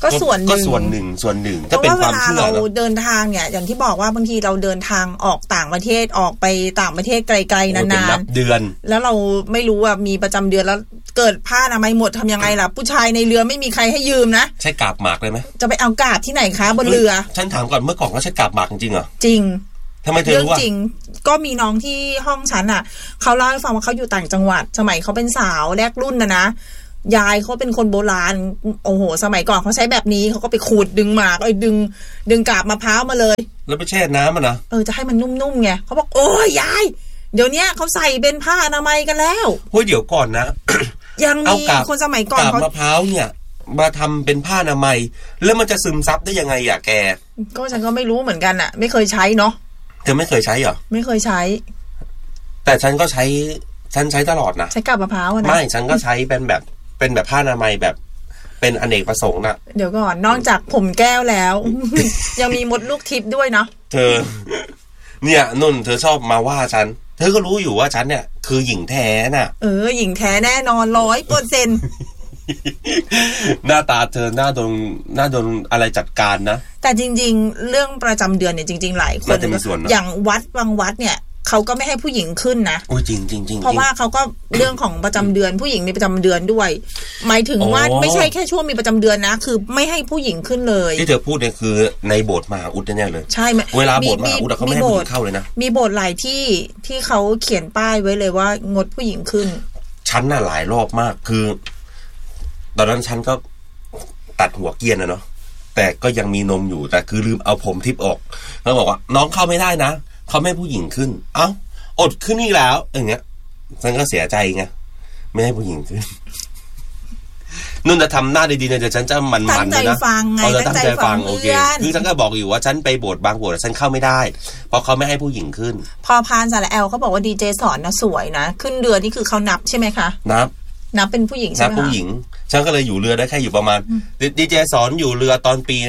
ก็ส่วนหนึ่งถ้าเป็นความเชื่อเราเดินทางเนี่ยอย่างที่บอกว่าบางทีเราเดินทางออกต่างประเทศออกไปต่างประเทศไกลๆนานๆเดือนแล้วเราไม่รู้ว่ามีประจำเดือนแล้วเกิดผ้าอนามัยหมดทำยังไงล่ะผู้ชายในเรือไม่มีใครให้ยืมนะใช่กาบหมากเลยไหมจะไปเอากาบที่ไหนคะบนเรือฉันถามก่อนเมื่อก่อนเขาใช้กาบหมากจริงเหรอจริงทำไมเธอรู้ว่าจริงก็มีน้องที่ห้องฉันอ่ะเขาเล่าให้ฟังว่าเขาอยู่ต่างจังหวัดสมัยเขาเป็นสาวแรกรุ่นนะยายเขาเป็นคนโบราณโอ้โหสมัยก่อนเขาใช้แบบนี้เขาก็ไปขูดดึงหมากดึงกาบมะพร้าวมาเลยแล้วไปแช่น้ำมันนะจะให้มันนุ่มๆไงเขาบอกโอ้ยยายเดี๋ยวนี้เขาใส่เป็นผ้าอนามัยกันแล้วเฮ้ยเดี๋ยวก่อนนะยังมีคนสมัยก่อนกาบมะพร้าวเนี่ยมาทำเป็นผ้าอนามัยแล้วมันจะซึมซับได้ยังไงอ่ะแกก็ฉันก็ไม่รู้เหมือนกันอ่ะไม่เคยใช้เนาะเธอไม่เคยใช้เหรอไม่เคยใช้แต่ฉันก็ใช้ตลอดนะใช้กาบมะพร้าวนะไม่ฉันก็ใช้เป็นแบบผ้าอนามัยแบบเป็นอเนกประสงค์น่ะเดี๋ยวก่อนนอกจากผมแก้วแล้ว ยังมีมดลูกทิพย์ด้วยเนาะเธอเนี่ยนุ่นเธอชอบมาว่าฉันเธอก็รู้อยู่ว่าฉันเนี่ยคือหญิงแท้น่ะหญิงแท้แน่นอน 100% หน้าตาเธอหน้าโดนอะไรจัดการนะแต่จริงๆเรื่องประจำเดือนเนี่ยจริงๆหลายคนอย่างวัดบางวัดเนี่ยเขาก็ไม่ให้ผู้หญิงขึ้นนะโอ้จริงเพราะว่าเขาก็เรื่องของประจำเดือนผู้หญิงมีประจำเดือนด้วยหมายถึงว่าไม่ใช่แค่ช่วงมีประจำเดือนนะคือไม่ให้ผู้หญิงขึ้นเลยที่เธอพูดเนี่ยคือในโบสถ์มหาอุดแน่เลยใช่เวลาโบสถ์มหาอุดเขาไม่ให้ผู้หญิงเข้าเลยนะมีโบสถ์หลายที่เขาเขียนป้ายไว้เลยว่างดผู้หญิงขึ้นฉันน่ะหลายรอบมากคือตอนนั้นฉันก็ตัดหัวเกรียนนะเนาะแต่ก็ยังมีนมอยู่แต่คือลืมเอาผมทิพย์ออกแล้วบอกว่าน้องเข้าไม่ได้นะเขาไม่ให้ผู้หญิงขึ้นเอ้าอดขึ้นนี่แล้วอย่างเงี้ยฉันก็เสียใจไงไม่ให้ผู้หญิงขึ้นนุ่นจะทำหน้าดีๆนะเดี๋ยวฉันจะมันๆเลยนะตั้งใจฟังไงตั้งใจฟังโอเคคือฉันก็บอกอยู่ว่าฉันไปโบสถ์บางโบสถ์ฉันเข้าไม่ได้เพราะเขาไม่ให้ผู้หญิงขึ้นพอพานสระแอลเขาบอกว่าดีเจสอนนะสวยนะขึ้นเรือนี่คือเขานับใช่ไหมคะนับเป็นผู้หญิงใช่ไหมนับผู้หญิงฉันก็เลยอยู่เรือได้แค่อยู่ประมาณดีเจสอนอยู่เรือตอนปี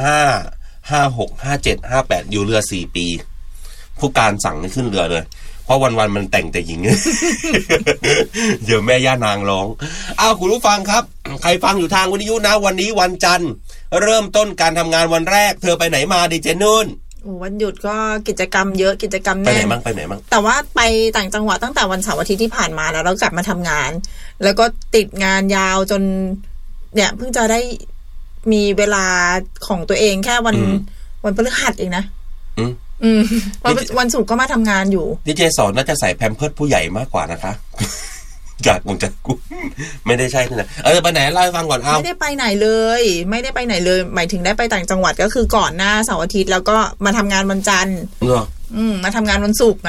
55 56 57 58อยู่เรือ4ปีผู้การสั่งให้ขึ้นเรือเลยเพราะวันๆมันแต่งแต่หญิง เดี๋ยวแม่ย่านางร้องคุณผู้ฟังครับใครฟังอยู่ทางวิทยุนะวันนี้วันจันทร์เริ่มต้นการทำงานวันแรกเธอไปไหนมาดิเจนุ่นวันหยุดก็กิจกรรมเยอะกิจกรรมแน่ไปไหนบ้างแต่ว่าไปต่างจังหวัดตั้งแต่วันเสาร์อาทิตย์ที่ผ่านมาแล้วเรากลับมาทำงานแล้วก็ติดงานยาวจนเนี่ยเพิ่งจะได้มีเวลาของตัวเองแค่วันพฤหัสเองนะวันศุกร์ก็มาทำงานอยู่ดีเจสอนน่าจะใส่แพมเพิร์สผู้ใหญ่มากกว่านะคะจากกูไม่ได้ใช่นะไปไหนเล่าให้ฟังก่อนไม่ได้ไปไหนเลยหมายถึงได้ไปต่างจังหวัดก็คือก่อนหน้าเสาร์อาทิตย์แล้วก็มาทำงานวันจันทร์มาทำงานวันศุกร์ไง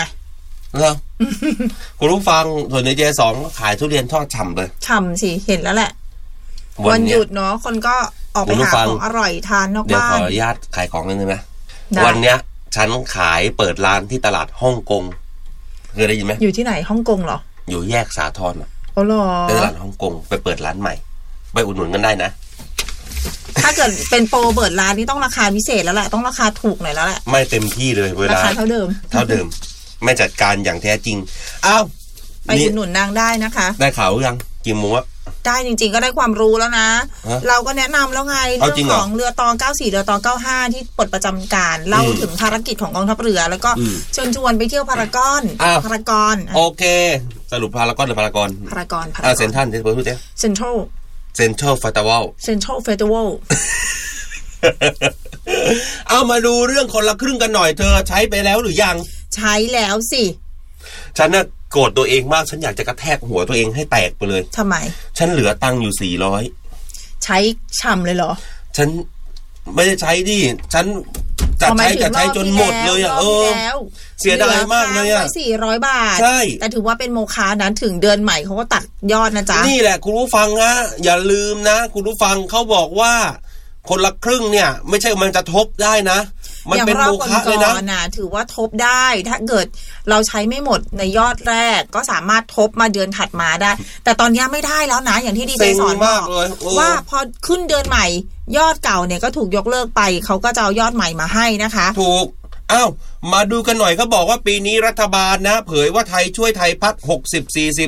คุณผู้ฟังส่วนดีเจสอนขายทุเรียนทอดฉ่ำเลยฉ่ำสิเห็นแล้วแหละวันหยุดเนาะคนก็ออกไปหาของอร่อยทานนอกบ้านเดี๋ยวขออนุญาตขายของนิดนึงนะวันเนี้ยฉันขายเปิดร้านที่ตลาดฮ่องกงเคยได้ยินไหมอยู่ที่ไหนฮ่องกงเหรออยู่แยกสาทรอ่ะอ๋อเหรอตลาดฮ่องกงไปเปิดร้านใหม่ไปอุดหนุนกันได้นะถ้าเกิดเป็นโปรเปิดร้านนี่ต้องราคาพิเศษแล้วแหละต้องราคาถูกหน่อยแล้วแหละไม่เต็มที่เลยเวลาราคาเท่าเดิมไม่จัดการอย่างแท้จริงไปอุดหนุนนางได้นะคะได้ข่าวยังกี่โมงอะได้จริงๆก็ได้ความรู้แล้วนะเราก็แนะนำแล้วไงเรื่องของเรือตอง94เรือตอง95ที่ปลดประจำการเล่าถึงภารกิจของกองทัพเรือแล้วก็เชิญชวนไปเที่ยวพารากอนโอเคสรุปพารากอนหรือพารากอนเซ็นทรัลที่พูดเจ๊เซ็นทรัลเฟสติวัลมาดูเรื่องคนละครึ่งกันหน่อยเธอใช้ไปแล้วหรือยังใช้แล้วสิฉันน่ะโกรธตัวเองมากฉันอยากจะกระแทกหัวตัวเองให้แตกไปเลยทำไมฉันเหลือตังค์อยู่400 ใช้ฉ่ำเลยเหรอฉันไม่ได้ใช้ดิฉันจะใช้จนหมดเลยเสียดายมากเลย 400 บาทใช่แต่ถือว่าเป็นโมฆะนั้นถึงเดือนใหม่เขาก็ตัดยอดนะจ๊ะนี่แหละคุณผู้ฟังนะอย่าลืมนะคุณผู้ฟังเขาบอกว่าคนละครึ่งเนี่ยไม่ใช่มันจะทบได้นะมันเป็นโมฆะเลยนะถือว่าทบได้ถ้าเกิดเราใช้ไม่หมดในยอดแรกก็สามารถทบมาเดือนถัดมาได้แต่ตอนนี้ไม่ได้แล้วนะอย่างที่ดีเจสอนบอกว่าพอขึ้นเดือนใหม่ยอดเก่าเนี่ยก็ถูกยกเลิกไปเขาก็จะเอายอดใหม่มาให้นะคะถูกมาดูกันหน่อยเขาบอกว่าปีนี้รัฐบาลนะเผยว่าไทยช่วยไทยพัฒน์60-40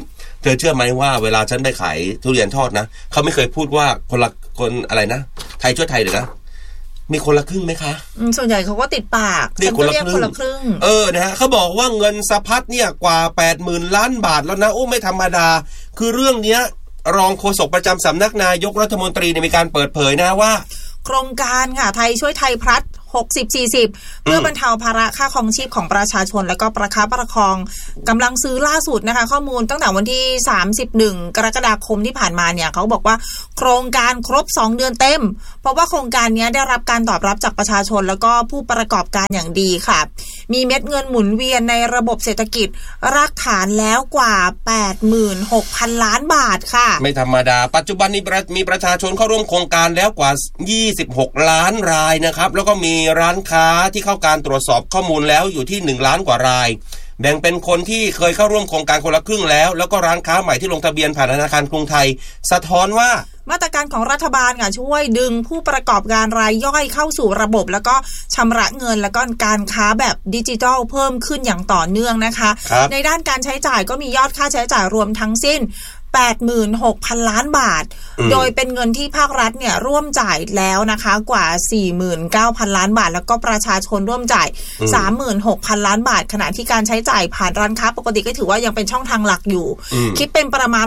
ธอเชื่อไหมว่าเวลาฉันไปขายทุเรียนทอดนะเขาไม่เคยพูดว่าคนอะไรนะไทยช่วยไทยเลยนะมีคนละครึ่งไหมคะส่วนใหญ่เขาก็ติดปากนี่คนละครึ่งนะฮะเขาบอกว่าเงินสะพัดเนี่ยกว่า 80,000 ล้านบาทแล้วนะโอ้ไม่ธรรมดาคือเรื่องเนี้ยรองโฆษกประจำสำนักนายกรัฐมนตรีมีการเปิดเผยนะว่าโครงการค่ะไทยช่วยไทยพลัด60-40เพื่อบรรเทาภาระค่าครองชีพของประชาชนและก็ประคับประคองกำลังซื้อล่าสุดนะคะข้อมูลตั้งแต่วันที่31กรกฎาคมที่ผ่านมาเนี่ยเขาบอกว่าโครงการครบ2เดือนเต็มเพราะว่าโครงการนี้ได้รับการตอบรับจากประชาชนแล้วก็ผู้ประกอบการอย่างดีค่ะมีเม็ดเงินหมุนเวียนในระบบเศรษฐกิจรากฐานแล้วกว่า 86,000 ล้านบาทค่ะไม่ธรรมดาปัจจุบันนี้มีประชาชนเข้าร่วมโครงการแล้วกว่า26ล้านรายนะครับแล้วก็มีร้านค้าที่เข้าการตรวจสอบข้อมูลแล้วอยู่ที่1ล้านกว่ารายแบ่งเป็นคนที่เคยเข้าร่วมโครงการคนละครึ่งแล้วก็ร้านค้าใหม่ที่ลงทะเบียนผ่านธนาคารกรุงไทยสะท้อนว่ามาตรการของรัฐบาลค่ะช่วยดึงผู้ประกอบการรายย่อยเข้าสู่ระบบแล้วก็ชำระเงินแล้วก็การค้าแบบดิจิทัลเพิ่มขึ้นอย่างต่อเนื่องนะคะในด้านการใช้จ่ายก็มียอดค่าใช้จ่ายรวมทั้งสิ้น86,000 ล้านบาทโดยเป็นเงินที่ภาครัฐเนี่ยร่วมจ่ายแล้วนะคะกว่า 49,000 ล้านบาทแล้วก็ประชาชนร่วมจ่าย 36,000 ล้านบาทขณะที่การใช้จ่ายผ่านร้านค้าปกติก็ถือว่ายังเป็นช่องทางหลักอยู่คิดเป็นประมาณ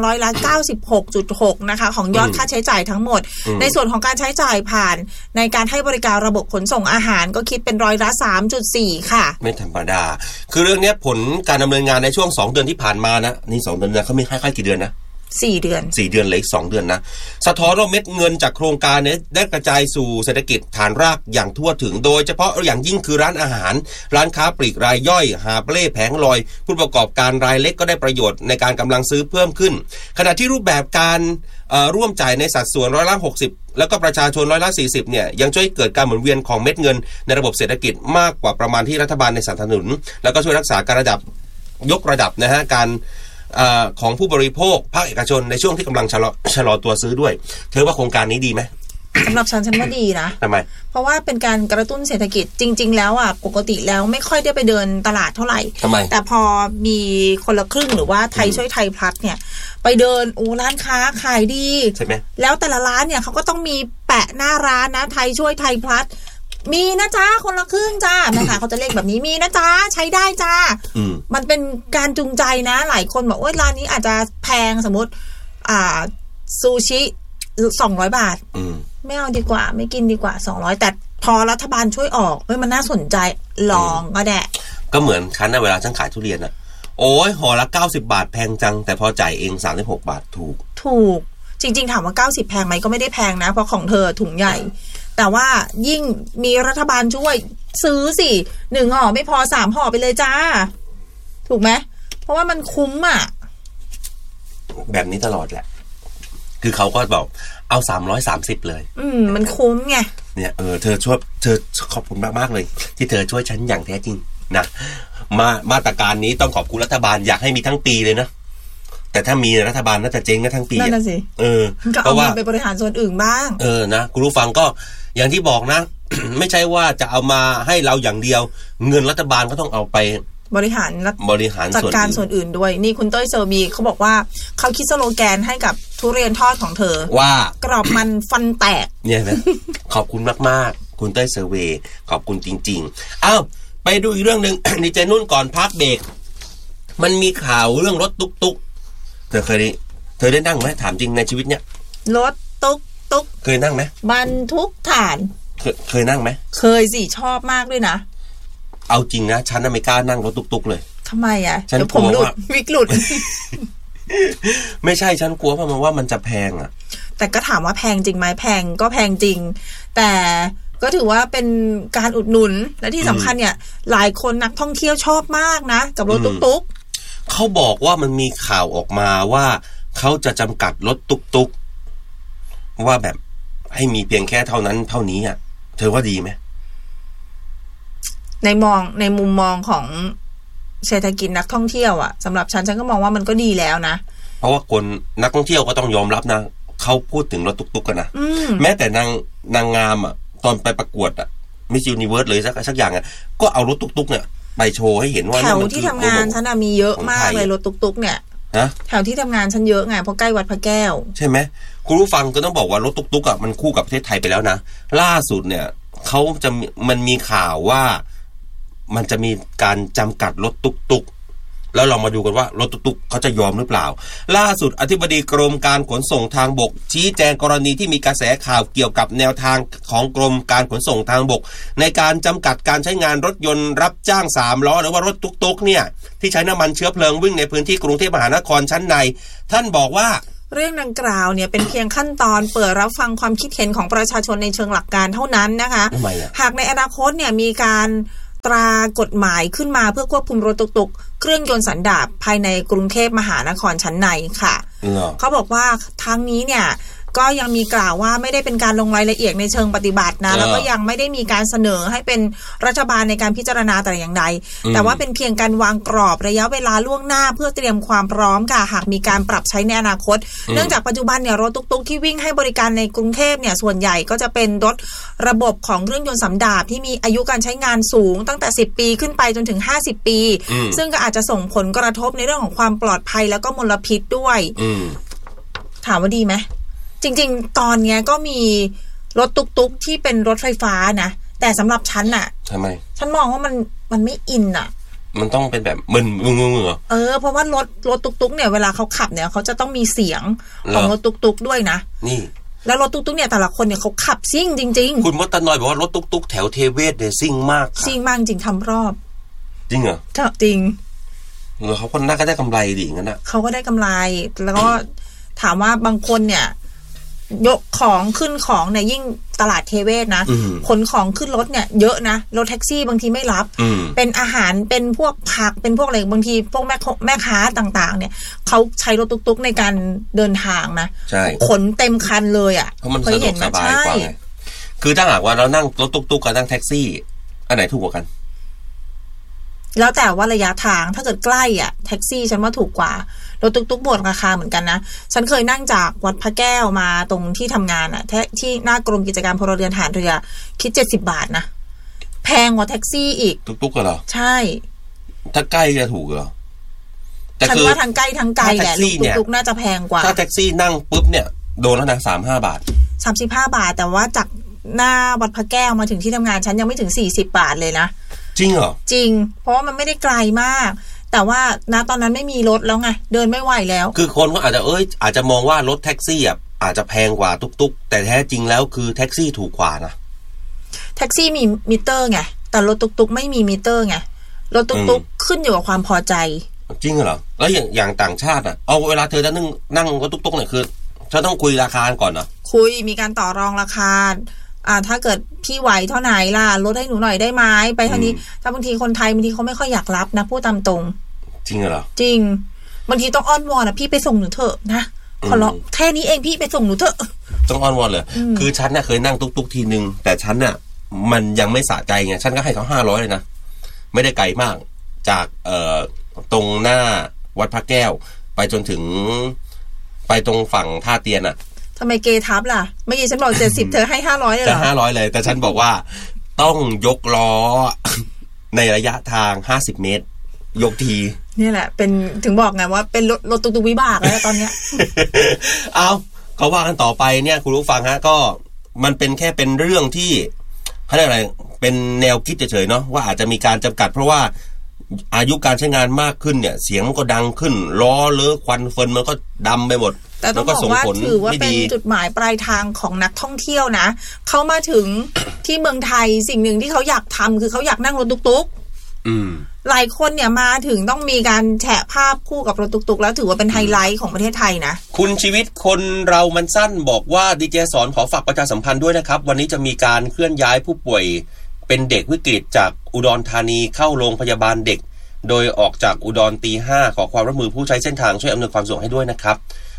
96.6% นะคะของยอดค่าใช้จ่ายทั้งหมดในส่วนของการใช้จ่ายผ่านในการให้บริการระบบขนส่งอาหารก็คิดเป็น3.4% ค่ะไม่ธรรมดาคือเรื่องนี้ผลการดำเนินงานในช่วง2เดือนที่ผ่านมานะนี่2เดือนเขามีค่ากี่เดือนนะ 4 เดือนเลย2เดือนนะสะท้อนว่าเม็ดเงินจากโครงการนี้ได้กระจายสู่เศรษฐกิจฐานรากอย่างทั่วถึงโดยเฉพาะอย่างยิ่งคือร้านอาหารร้านค้าปลีกรายย่อยหาบเล่แผงลอยผู้ประกอบการรายเล็กก็ได้ประโยชน์ในการกำลังซื้อเพิ่มขึ้นขณะที่รูปแบบการร่วมจ่ายในสัดส่วน60%แล้วก็ประชาชน40%เนี่ยยังช่วยเกิดการหมุนเวียนของเม็ดเงินในระบบเศรษฐกิจมากกว่าประมาณที่รัฐบาลในสนับสนุนแล้วก็ช่วยรักษาการยกระดับนะฮะการของผู้บริโภคภาคเอกชนในช่วงที่กำลังชะลอตัวซื้อด้วยเธอว่าโครงการนี้ดีไหมสำหรับฉันว่าดีนะทำไมเพราะว่าเป็นการกระตุ้นเศรษฐกิจจริงๆแล้วอ่ะปกติแล้วไม่ค่อยได้ไปเดินตลาดเท่าไหร่ทำไมแต่พอมีคนละครึ่งหรือว่าไทยช่วยไทยพลัสเนี่ยไปเดินร้านค้าขายดีใช่ไหมแล้วแต่ละร้านเนี่ยเขาก็ต้องมีแปะหน้าร้านนะไทยช่วยไทยพลัสมีนะจ๊ะคนละครึ่งจ้าแม่ค้าเขาจะเรียกแบบนี้มีนะจ๊ะใช้ได้จ้ามันเป็นการจูงใจนะหลายคนบอกว่าร้านนี้อาจจะแพงสมมติซูชิ200 บาทไม่เอาดีกว่าไม่กินดีกว่า200แต่พอรัฐบาลช่วยออกมันน่าสนใจลองก็ได้ก็เหมือนฉันนะเวลาฉันขายทุเรียนอ่ะโอ้ยห่อละ90 บาทแพงจังแต่พอจ่ายเอง36 บาทถูกจริงๆถามว่า90แพงไหมก็ไม่ได้แพงนะเพราะของเธอถุงใหญ่แต่ว่ายิ่งมีรัฐบาลช่วยซื้อสิ1ห่อไม่พอ3ห่อไปเลยจ้าถูกไหมเพราะว่ามันคุ้มอ่ะแบบนี้ตลอดแหละคือเขาก็บอกเอา330เลยมันคุ้มไงเนี่ยเธอขอบคุณมากๆเลยที่เธอช่วยฉันอย่างแท้จริงนะมาตรการนี้ต้องขอบคุณรัฐบาลอยากให้มีทั้งปีเลยนะแต่ถ้ามีรัฐบาลน่าจะเจ๊งกันทั้งปีนั่นน่ะสิก็เอามาไปบริหารส่วนอื่นบ้างนะคุณผู้ฟังก็อย่างที่บอกนะ ไม่ใช่ว่าจะเอามาให้เราอย่างเดียวเงินรัฐบาลก็ต้องเอาไปบริหารจัดการส่วนอื่นด้วยนี่คุณเต้ยเซอร์บีเขาบอกว่าเขาคิดสโลแกนให้กับทุเรียนทอดของเธอว่ากรอบมันฟันแตกเนี่ยนะ ขอบคุณมากๆคุณเต้ยเซอร์เวย์ขอบคุณจริงๆอ้าวไปดูอีกเรื่องนึง นี่เจนุ่นก่อนพักเบรกมันมีข่าวเรื่องรถตุ๊กเธอได้นั่งไหมถามจริงในชีวิตเนี้ยรถตุ๊กเคยนั่งไหมบรรทุกถ่านเคยนั่งไหมเคยสิชอบมากด้วยนะเอาจริงนะฉันไม่กล้านั่งรถตุ๊กเลยทำไมอ่ะเดี๋ยวผมหลุดวิกหลุดไม่ใช่ฉันกลัวเพราะมันว่ามันจะแพงอ่ะแต่ก็ถามว่าแพงจริงไหมแพงก็แพงจริงแต่ก็ถือว่าเป็นการอุดหนุนและที่สำคัญเนี่ยหลายคนนักท่องเที่ยวชอบมากนะกับรถตุ๊กเขาบอกว่ามันมีข่าวออกมาว่าเขาจะจำกัดรถตุ๊กว่าแบบให้มีเพียงแค่เท่านั้นเท่านี้อ่ะเธอว่าดีไหมในมุมมองของเศรษฐกิจนักท่องเที่ยวอ่ะสำหรับฉันก็มองว่ามันก็ดีแล้วนะเพราะว่าคนนักท่องเที่ยวก็ต้องยอมรับนะเขาพูดถึงรถตุ๊กกันนะแม้แต่นางงามอ่ะตอนไปประกวดอ่ะMiss Universe เลยสักอย่างอ่ะก็เอารถตุ๊กเนี่ยไปโชว์ให้เห็นว่าแถวที่ทำงานฉันมีเยอะมากเลยรถตุ๊กเนี่ยนะแถวที่ทำงานฉันเยอะไงเพราะใกล้วัดพระแก้วใช่ไหมคุณผู้ฟังก็ต้องบอกว่ารถตุ๊กๆอ่ะมันคู่กับประเทศไทยไปแล้วนะล่าสุดเนี่ยมันมีข่าวว่ามันจะมีการจำกัดรถตุ๊กๆแล้วเรามาดูกันว่ารถตุ๊กๆเขาจะยอมหรือเปล่าล่าสุดอธิบดีกรมการขนส่งทางบกชี้แจงกรณีที่มีกระแสข่าวเกี่ยวกับแนวทางของกรมการขนส่งทางบกในการจำกัดการใช้งานรถยนต์รับจ้าง3ล้อหรือว่ารถตุ๊กๆเนี่ยที่ใช้น้ำมันเชื้อเพลิงวิ่งในพื้นที่กรุงเทพมหานครชั้นในท่านบอกว่าเรื่องดังกล่าวเนี่ยเป็นเพียงขั้นตอนเปิดรับฟังความคิดเห็นของประชาชนในเชิงหลักการเท่านั้นนะคะหากในอนาคตเนี่ยมีการตรากฎหมายขึ้นมาเพื่อควบคุมรถตุกๆเครื่องยนต์สันดาปภายในกรุงเทพมหานครชั้นในค่ะเขาบอกว่าทั้งนี้เนี่ยก็ยังมีกล่าวว่าไม่ได้เป็นการลงรายละเอียดในเชิงปฏิบัตินะแล้วก็ยังไม่ได้มีการเสนอให้เป็นรัฐบาลในการพิจารณาแต่อย่างใดแต่ว่าเป็นเพียงการวางกรอบระยะเวลาล่วงหน้าเพื่อเตรียมความพร้อมค่ะหากมีการปรับใช้ในอนาคตเนื่องจากปัจจุบันเนี่ยรถตุ๊กๆที่วิ่งให้บริการในกรุงเทพเนี่ยส่วนใหญ่ก็จะเป็นรถระบบของเครื่องยนต์สันดาปที่มีอายุการใช้งานสูงตั้งแต่10 ปีขึ้นไปจนถึง50 ปีซึ่งก็อาจจะส่งผลกระทบในเรื่องของความปลอดภัยแล้วก็มลพิษด้วยถามว่าดีไหมจริงๆตอนนี้ก็มีรถตุ๊กๆที่เป็นรถไฟฟ้านะแต่สำหรับฉันน่ะทำไมฉันมองว่ามันไม่อินอ่ะมันต้องเป็นแบบมึนเหรอเพราะว่ารถตุ๊กๆเนี่ยเวลาเขาขับเนี่ยเขาจะต้องมีเสียงของรถตุ๊กๆด้วยนะนี่แล้วรถตุ๊กๆเนี่ยแต่ละคนเนี่ยเขาขับซิ่งจริงๆคุณมดตะนอยบอกว่ารถตุ๊กๆแถวเทเวศเนี่ยซิ่งมากซิ่งมากจริงทำรอบจริงเหรอจริงเขาก็น่าก็ได้กำไรดีงั้นนะเขาก็ได้กำไรแล้วก็ถามว่าบางคนเนี่ยยกของขึ้นของเนี่ยยิ่งตลาดเทเวศนะขนของขึ้นรถเนี่ยเยอะนะรถแท็กซี่บางทีไม่รับเป็นอาหารเป็นพวกผักเป็นพวกอะไรบางทีพวกแม่ค้าต่างๆเนี่ยเขาใช้รถตุ๊กๆในการเดินทางนะขนเต็มคันเลยอ่ะเพราะมันสะดวกสบายกว่าไงคือถ้าหากว่าเรานั่งรถตุ๊กๆกับนั่งแท็กซี่อันไหนถูกกว่ากันแล้วแต่ว่าระยะทางถ้าเกิดใกล้อ่ะแท็กซี่ฉันว่าถูกกว่ารถตุ๊กๆบวกราคาเหมือนกันนะฉันเคยนั่งจากวัดพระแก้วมาตรงที่ทำงานอ่ะที่หน้ากรมกิจการพลเรือนทหารเรือคิด70 บาทนะแพงกว่าแท็กซี่อีกตุ๊กๆเหรอใช่ถ้าใกล้จะถูกเหรอแต่ฉันว่าทางใกล้ทางไกลแหละตุ๊กๆน่าจะแพงกว่าถ้าแท็กซี่นั่งปุ๊บเนี่ยโดนแล้วนะ35 บาท 35 บาทแต่ว่าจากหน้าวัดพระแก้วมาถึงที่ทำงานฉันยังไม่ถึง40 บาทเลยนะจริงเหรอจริงเพราะว่ามันไม่ได้ไกลมากแต่ว่าณตอนนั้นไม่มีรถแล้วไงเดินไม่ไหวแล้วคือคนก็อาจจะมองว่ารถแท็กซี่อ่ะอาจจะแพงกว่าตุ๊กๆแต่แท้จริงแล้วคือแท็กซี่ถูกกว่านะแท็กซี่มีมิเตอร์ไงแต่รถตุ๊กๆไม่มีมิเตอร์ไงรถตุ๊กๆขึ้นอยู่กับความพอใจจริงเหรอแล้วอย่างต่างชาติอ่ะเอาเวลาเธอจะนั่งรถตุ๊กๆเนี่ยคือเธอต้องคุยราคาก่อนนะคุยมีการต่อรองราคาถ้าเกิดพี่ไหวเท่าไหร่ล่ะลดให้หนูหน่อยได้ไหมไปเท่านี้ถ้าบางทีคนไทยบางทีเขาไม่ค่อยอยากรับนะพูดตามตรงจริงเหรอจริงบางทีต้องอ้อนวอนพี่ไปส่งหนูเถอะนะขอร้องแค่นี้เองพี่ไปส่งหนูเถอะต้องอ้อนวอนเลยคือฉันน่ะเคยนั่งตุ๊กๆทีนึงแต่ฉันน่ะมันยังไม่สะใจไงฉันก็ให้เขา500เลยนะไม่ได้ไกลมากจากตรงหน้าวัดพระแก้วไปจนถึงไปตรงฝั่งท่าเตียนอ่ะทำไมเกทับล่ะเมื่อกี้ฉันบอก70เธอให้500เลยเหรอจะ500เลยแต่ฉันบอกว่าต้องยกล้อในระยะทาง50 เมตรยกทีนี่แหละเป็นถึงบอกไงว่าเป็นรถตุ๊กๆวิบากแล้วตอนเนี้ยเอาเขาว่ากันต่อไปเนี่ยคุณผู้ฟังฮะก็มันเป็นแค่เป็นเรื่องที่เขาเรียกอะไรเป็นแนวคิดเฉยๆเนาะว่าอาจจะมีการจำกัดเพราะว่าอายุการใช้งานมากขึ้นเนี่ยเสียงมันก็ดังขึ้นล้อเลอะควันเฟิร์นมันก็ดำไปหมดแต่ต้องบอกว่าถือว่าเป็นจุดหมายปลายทางของนักท่องเที่ยวนะเขามาถึงที่เมืองไทยสิ่งหนึ่งที่เขาอยากทำคือเขาอยากนั่งรถตุ๊กๆหลายคนเนี่ยมาถึงต้องมีการแชะภาพคู่กับรถตุ๊กๆแล้วถือว่าเป็นไฮไลท์ของประเทศไทยนะคุณชีวิตคนเรามันสั้นบอกว่าดีเจสอนขอฝากประชาสัมพันธ์ด้วยนะครับวันนี้จะมีการเคลื่อนย้ายผู้ป่วยเป็นเด็กวิกฤตจากอุดรธานีเข้าโรงพยาบาลเด็กโดยออกจากอุดรตี 5ขอความร่วมมือผู้ใช้เส้นทางช่วยอำนวยความสะดวกให้ด้วยนะครับ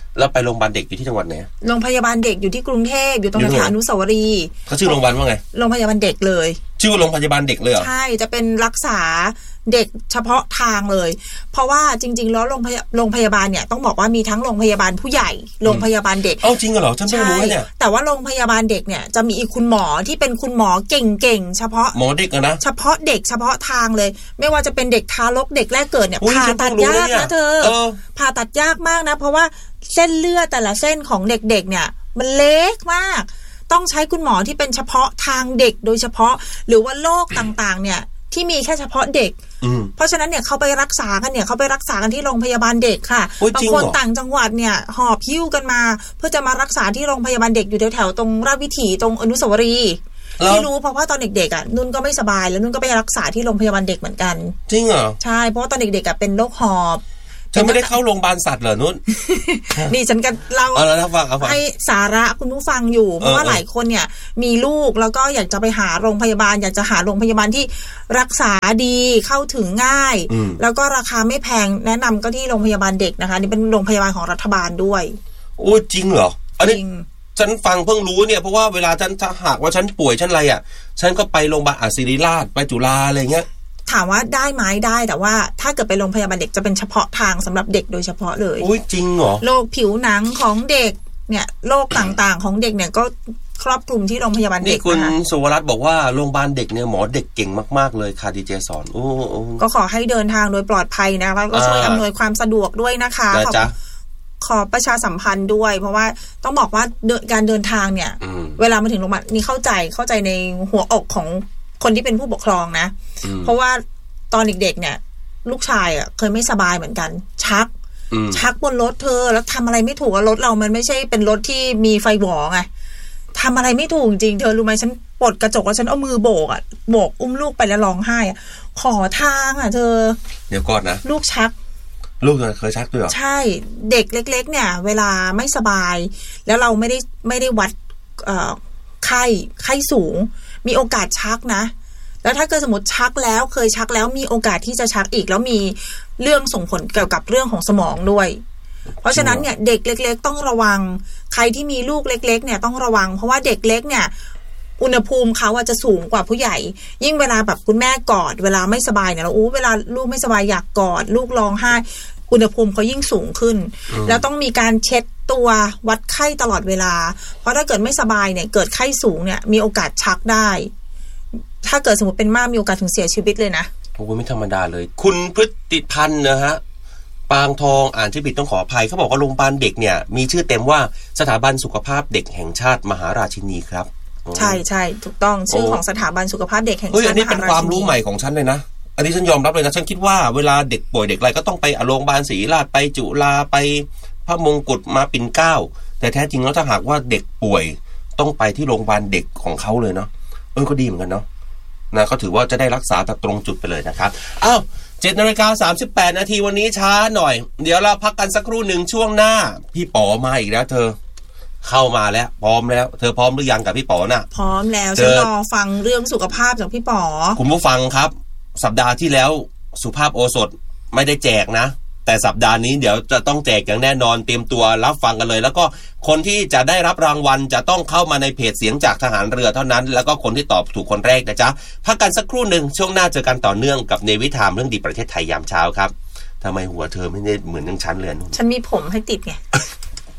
แล้วไปโรงพยาบาลเด็กอยู่ที่จังหวัดไหนโรงพยาบาลเด็กอยู่ที่กรุงเทพอยู่ตรงแถวอนุสาวรีย์เขาชื่อโรงพยาบาลว่าไงโรงพยาบาลเด็กเลยชื่อโรงพยาบาลเด็กเลยเหรอใช่จะเป็นรักษาเด็กเฉพาะทางเลยเพราะว่าจริงๆแล้วโรงพยาบาลเนี่ยต้องบอกว่ามีทั้งโรงพยาบาลผู้ใหญ่โรงพยาบาลเด็กจริงเหรอฉันไม่รู้เนี่ยแต่ว่าโรงพยาบาลเด็กเนี่ยจะมีอีกคุณหมอที่เป็นคุณหมอเก่งๆเฉพาะหมอเด็กนะเฉพาะเด็กเฉพาะทางเลยไม่ว่าจะเป็นเด็กทารกเด็กแรกเกิดเนี่ยผ่าตัดยากนะเธอผ่าตัดยากมากนะเพราะว่าเส้นเลือดแต่ละเส้นของเด็กๆเนี่ยมันเล็กมากต้องใช้คุณหมอที่เป็นเฉพาะทางเด็กโดยเฉพาะหรือว่าโรคต่างๆเนี่ยที่มีแค่เฉพาะเด็กเพราะฉะนั้นเนี่ยเขาไปรักษากันที่โรงพยาบาลเด็กค่ะบางคนต่างจังหวัดเนี่ยหอบหิ้วกันมาเพื่อจะมารักษาที่โรงพยาบาลเด็กอยู่แถวๆตรงราชวิถีตรงอนุสาวรีย์ที่รู้เพราะว่าตอนเด็กๆอ่ะนุ่นก็ไม่สบายแล้วนุ่นก็ไปรักษาที่โรงพยาบาลเด็กเหมือนกันจริงเหรอใช่เพราะว่าตอนเด็กๆอ่ะเป็นโรคหอบเธอไม่ได้เข้าโรงพยาบาลสัตว์เหรอนุ่นนี่ฉันก็เล่าให้สาระคุณผู้ฟังอยู่เพราะว่าหลายคนเนี่ยมีลูกแล้วก็อยากจะไปหาโรงพยาบาลอยากจะหาโรงพยาบาลที่รักษาดีเข้าถึงง่ายแล้วก็ราคาไม่แพงแนะนำก็ที่โรงพยาบาลเด็กนะคะนี่เป็นโรงพยาบาลของรัฐบาลด้วยโอ้จริงเหรออันนี้ฉันฟังเพิ่งรู้เนี่ยเพราะว่าเวลาถ้าหากว่าฉันป่วยฉันอะไรอ่ะฉันก็ไปโรงพยาบาลศิริราชไปจุฬาอะไรเงี้ยถามว่าได้ไหมได้แต่ว่าถ้าเกิดไปโรงพยาบาลเด็กจะเป็นเฉพาะทางสำหรับเด็กโดยเฉพาะเลยอุ้ยจริงเหรอโรคผิวหนังของเด็กเนี่ยโรคต่างๆของเด็กเนี่ยก็ครอบคลุมที่โรงพยาบาลเด็กนะคะนี่คุณสุวรัตน์บอกว่าโรงพยาบาลเด็กเนี่ยหมอเด็กเก่งมากๆเลยค่ะดีเจสอนก็ขอให้เดินทางโดยปลอดภัยนะแล้วก็ช่วยอำนวยความสะดวกด้วยนะคะขอประชาสัมพันธ์ด้วยเพราะว่าต้องบอกว่าการเดินทางเนี่ยเวลามาถึงโรงพยาบาลนี่เข้าใจในหัวอกของคนที่เป็นผู้ปกครองนะเพราะว่าตอนเด็กๆเนี่ยลูกชายอ่ะเคยไม่สบายเหมือนกันชักบนรถเธอแล้วทำอะไรไม่ถูกรถเรามันไม่ใช่เป็นรถที่มีไฟหวอไงทำอะไรไม่ถูกจริงเธอรู้ไหมฉันปลดกระจกแล้วฉันเอามือโบกอุ้มลูกไปแล้วร้องไห้อ่ะขอทางอ่ะเธอเดี๋ยวก่อนนะลูกชักลูกเคยชักด้วยเหรอใช่เด็กเล็กๆเนี่ยเวลาไม่สบายแล้วเราไม่ได้วัดไข้สูงมีโอกาสชักนะแล้วถ้าเกิดสมมติชักแล้วเคยชักแล้วมีโอกาสที่จะชักอีกแล้วมีเรื่องส่งผลเกี่ยวกับเรื่องของสมองด้วยเพราะฉะนั้นเนี่ยเด็กเล็กๆต้องระวังใครที่มีลูกเล็กๆเนี่ยต้องระวังเพราะว่าเด็กเล็กเนี่ยอุณหภูมิเขาจะสูงกว่าผู้ใหญ่ยิ่งเวลาแบบคุณแม่กอดเวลาไม่สบายเนี่ยเราเวลาลูกไม่สบายอยากกอดลูกร้องไห้อุณหภูมิเขายิ่งสูงขึ้นแล้วต้องมีการเช็ดตัววัดไข้ตลอดเวลาเพราะถ้าเกิดไม่สบายเนี่ยเกิดไข้สูงเนี่ยมีโอกาสชักได้ถ้าเกิดสมมติเป็นมากมีโอกาสถึงเสียชีวิตเลยนะโอ้ไม่ธรรมดาเลยคุณพฤติพันธ์นะฮะปางทองอ่านชื่อผิดต้องขออภัยเขาบอกว่าโรงพยาบาลเด็กเนี่ยมีชื่อเต็มว่าสถาบันสุขภาพเด็กแห่งชาติมหาราชินีครับใช่ถูกต้องชื่อของสถาบันสุขภาพเด็กแห่งชาติอันนี้เป็นความรู้ใหม่ของฉันเลยนะอันนี้ฉันยอมรับเลยนะฉันคิดว่าเวลาเด็กป่วยเด็กอะไรก็ต้องไปโรงพยาบาลศรีราชไปจุฬาไปพระมงกุฎมาปิ่นเกล้าแต่แท้จริงแล้วถ้าหากว่าเด็กป่วยต้องไปที่โรงพยาบาลเด็กของเขาเลยเนาะก็ดีเหมือนกันเนาะนะก็ถือว่าจะได้รักษาแบบตรงจุดไปเลยนะครับอ้าว7:38 นาทีวันนี้ช้าหน่อยเดี๋ยวเราพักกันสักครู่หนึ่งช่วงหน้าพี่ป๋อมาอีกแล้วเธอเข้ามาแล้วพร้อมแล้วเธอพร้อมหรือยังกับพี่ป๋อน่ะพร้อมแล้วฉันรอฟังเรื่องสุขภาพจากพี่ป๋อคุณผู้ฟังครับสัปดาห์ที่แล้วสุภาพโอสถไม่ได้แจกนะแต่สัปดาห์นี้เดี๋ยวจะต้องแจกอย่างแน่นอนเตรียมตัวรับฟังกันเลยแล้วก็คนที่จะได้รับรางวัลจะต้องเข้ามาในเพจเสียงจากทหารเรือเท่านั้นแล้วก็คนที่ตอบถูกคนแรกนะจ๊ะพักกันสักครู่หนึ่งช่วงหน้าเจอกันต่อเนื่องกับเนวิทามเรื่องดีประเทศไทยยามเช้าครับทำไมหัวเธอไม่ได้เหมือนอย่างฉันเลยฉันมีผมให้ติดไง